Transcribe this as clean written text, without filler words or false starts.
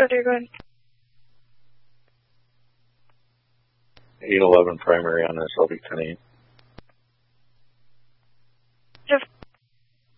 Charger, go ahead. 811 primary on SLV 10-8.